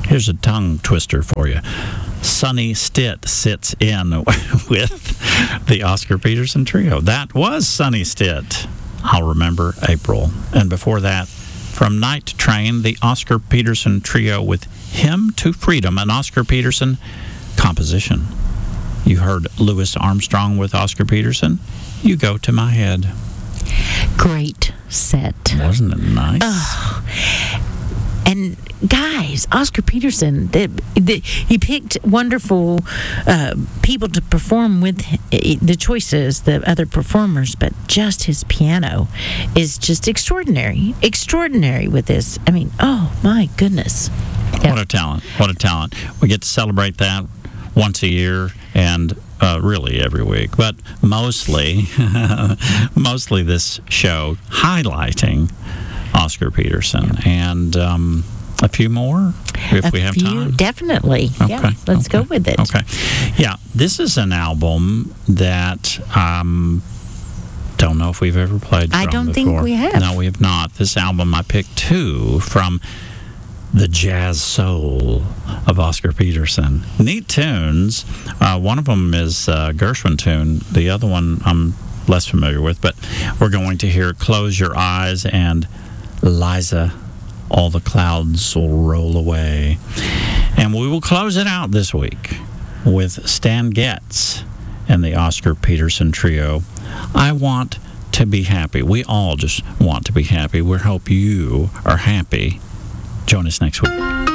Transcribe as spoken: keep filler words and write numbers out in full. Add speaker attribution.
Speaker 1: Here's a tongue twister for you. Sonny Stitt sits in with the Oscar Peterson Trio. That was Sonny Stitt. I'll remember April. And before that, from Night Train, the Oscar Peterson Trio with Hymn to Freedom, an Oscar Peterson composition. You heard Louis Armstrong with Oscar Peterson. You Go to My Head.
Speaker 2: Great set.
Speaker 1: Wasn't it nice?
Speaker 2: Oh. And guys, Oscar Peterson, the, the, he picked wonderful uh, people to perform with the choices, the other performers, but just his piano is just extraordinary. Extraordinary with this. I mean, oh my goodness. Yeah.
Speaker 1: What a talent. What a talent. We get to celebrate that once a year and uh, really every week, but mostly, mostly this show highlighting Oscar Peterson, and um, a few more if
Speaker 2: a
Speaker 1: we have
Speaker 2: few,
Speaker 1: time.
Speaker 2: Definitely.
Speaker 1: Okay.
Speaker 2: Yeah, let's
Speaker 1: okay.
Speaker 2: go with it.
Speaker 1: Okay. Yeah, this is an album that um, don't know if we've ever played from
Speaker 2: I don't
Speaker 1: before.
Speaker 2: think we have.
Speaker 1: No, we have not. This album, I picked two from the jazz soul of Oscar Peterson. Neat tunes. Uh, one of them is a Gershwin tune. The other one I'm less familiar with, but we're going to hear Close Your Eyes and Liza, All the Clouds Will Roll Away. And we will close it out this week with Stan Getz and the Oscar Peterson Trio. I Want to Be Happy. We all just want to be happy. We hope you are happy. Join us next week.